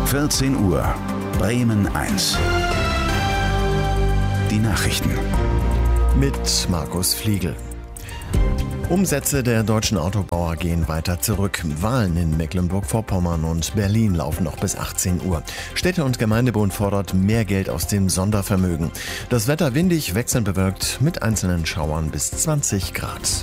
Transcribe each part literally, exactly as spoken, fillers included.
vierzehn Uhr, Bremen eins. Die Nachrichten. Mit Markus Fliegel. Umsätze der deutschen Autobauer gehen weiter zurück. Wahlen in Mecklenburg-Vorpommern und Berlin laufen noch bis achtzehn Uhr. Städte- und Gemeindebund fordert mehr Geld aus dem Sondervermögen. Das Wetter windig, wechselnd bewölkt mit einzelnen Schauern bis zwanzig Grad.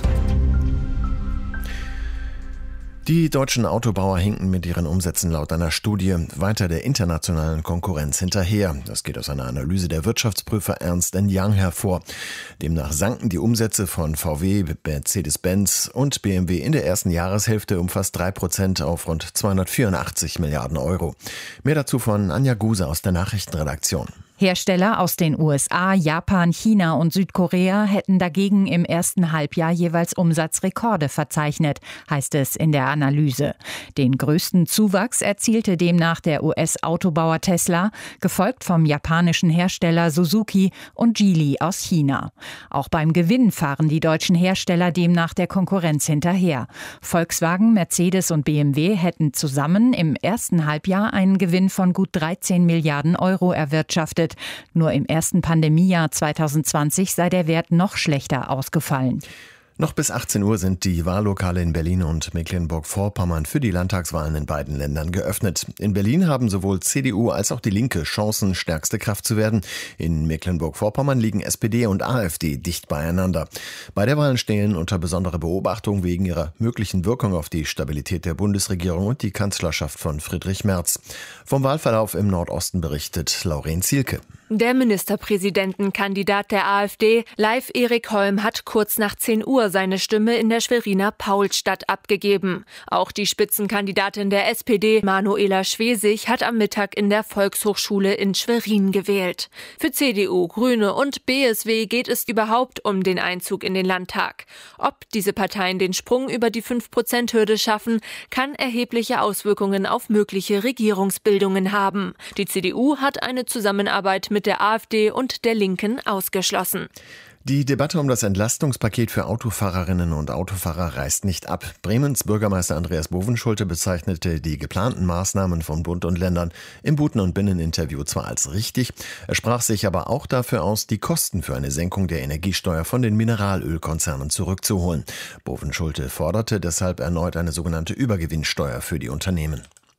Die deutschen Autobauer hinken mit ihren Umsätzen laut einer Studie weiter der internationalen Konkurrenz hinterher. Das geht aus einer Analyse der Wirtschaftsprüfer Ernst and Young hervor. Demnach sanken die Umsätze von V W, Mercedes-Benz und B M W in der ersten Jahreshälfte um fast drei Prozent auf rund zweihundertvierundachtzig Milliarden Euro. Mehr dazu von Anja Guse aus der Nachrichtenredaktion. Hersteller aus den U S A, Japan, China und Südkorea hätten dagegen im ersten Halbjahr jeweils Umsatzrekorde verzeichnet, heißt es in der Analyse. Den größten Zuwachs erzielte demnach der U S-Autobauer Tesla, gefolgt vom japanischen Hersteller Suzuki und Geely aus China. Auch beim Gewinn fahren die deutschen Hersteller demnach der Konkurrenz hinterher. Volkswagen, Mercedes und B M W hätten zusammen im ersten Halbjahr einen Gewinn von gut dreizehn Milliarden Euro erwirtschaftet. Nur im ersten Pandemiejahr zweitausendzwanzig sei der Wert noch schlechter ausgefallen. Noch bis achtzehn Uhr sind die Wahllokale in Berlin und Mecklenburg-Vorpommern für die Landtagswahlen in beiden Ländern geöffnet. In Berlin haben sowohl C D U als auch die Linke Chancen, stärkste Kraft zu werden. In Mecklenburg-Vorpommern liegen S P D und AfD dicht beieinander. Beide Wahlen stehen unter besonderer Beobachtung wegen ihrer möglichen Wirkung auf die Stabilität der Bundesregierung und die Kanzlerschaft von Friedrich Merz. Vom Wahlverlauf im Nordosten berichtet Lauren Zielke. Der Ministerpräsidentenkandidat der AfD, Leif Erik Holm, hat kurz nach zehn Uhr seine Stimme in der Schweriner Paulstadt abgegeben. Auch die Spitzenkandidatin der S P D, Manuela Schwesig, hat am Mittag in der Volkshochschule in Schwerin gewählt. Für C D U, Grüne und B S W geht es überhaupt um den Einzug in den Landtag. Ob diese Parteien den Sprung über die fünf Prozent Hürde schaffen, kann erhebliche Auswirkungen auf mögliche Regierungsbildungen haben. Die C D U hat eine Zusammenarbeit mit der AfD und der Linken ausgeschlossen. Die Debatte um das Entlastungspaket für Autofahrerinnen und Autofahrer reißt nicht ab. Bremens Bürgermeister Andreas Bovenschulte bezeichnete die geplanten Maßnahmen von Bund und Ländern im Buten- und Binneninterview zwar als richtig, er sprach sich aber auch dafür aus, die Kosten für eine Senkung der Energiesteuer von den Mineralölkonzernen zurückzuholen. Bovenschulte forderte deshalb erneut eine sogenannte Übergewinnsteuer für die Unternehmen.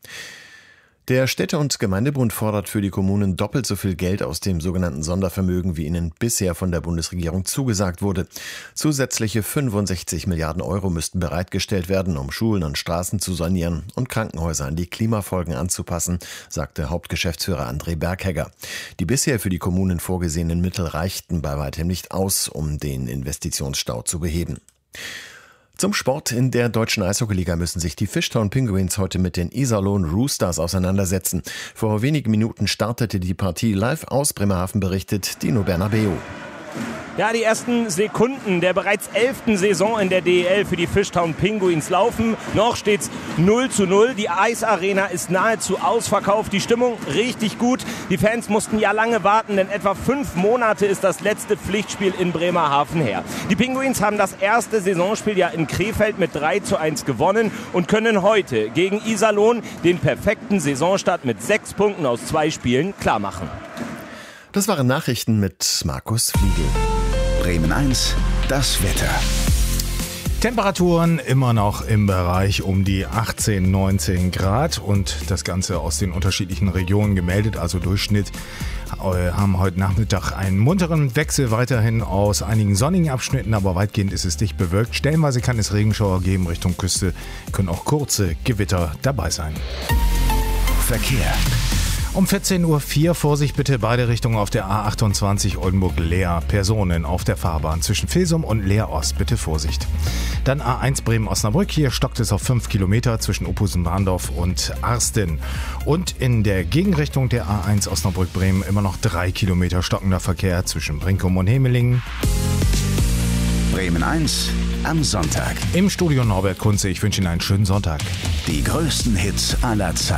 Der Städte- und Gemeindebund fordert für die Kommunen doppelt so viel Geld aus dem sogenannten Sondervermögen, wie ihnen bisher von der Bundesregierung zugesagt wurde. Zusätzliche fünfundsechzig Milliarden Euro müssten bereitgestellt werden, um Schulen und Straßen zu sanieren und Krankenhäuser an die Klimafolgen anzupassen, sagte Hauptgeschäftsführer André Berghegger. Die bisher für die Kommunen vorgesehenen Mittel reichten bei weitem nicht aus, um den Investitionsstau zu beheben. Zum Sport. In der deutschen Eishockeyliga müssen sich die Fishtown Penguins heute mit den Iserlohn Roosters auseinandersetzen. Vor wenigen Minuten startete die Partie live aus Bremerhaven, berichtet Dino Bernabeu. Ja, die ersten Sekunden der bereits elften Saison in der D E L für die Fishtown Penguins laufen. Noch steht's null zu null. Die Eisarena ist nahezu ausverkauft. Die Stimmung richtig gut. Die Fans mussten ja lange warten, denn etwa fünf Monate ist das letzte Pflichtspiel in Bremerhaven her. Die Penguins haben das erste Saisonspiel ja in Krefeld mit drei zu eins gewonnen und können heute gegen Iserlohn den perfekten Saisonstart mit sechs Punkten aus zwei Spielen klarmachen. Das waren Nachrichten mit Markus Fliegel. Bremen eins, das Wetter. Temperaturen immer noch im Bereich um die achtzehn, neunzehn Grad und das Ganze aus den unterschiedlichen Regionen gemeldet, also Durchschnitt. Wir haben heute Nachmittag einen munteren Wechsel weiterhin aus einigen sonnigen Abschnitten, aber weitgehend ist es dicht bewölkt. Stellenweise kann es Regenschauer geben Richtung Küste, können auch kurze Gewitter dabei sein. Verkehr. Um vierzehn Uhr vier, Vorsicht bitte, beide Richtungen auf der A achtundzwanzig Oldenburg-Leer. Personen auf der Fahrbahn zwischen Vilsum und Leer-Ost, bitte Vorsicht. Dann A eins Bremen-Osnabrück, hier stockt es auf fünf Kilometer zwischen Ophusen-Bahndorf und Arsten. Und in der Gegenrichtung der A eins Osnabrück-Bremen immer noch drei Kilometer stockender Verkehr zwischen Brinkum und Hemelingen. Bremen eins am Sonntag. Im Studio Norbert Kunze, ich wünsche Ihnen einen schönen Sonntag. Die größten Hits aller Zeiten.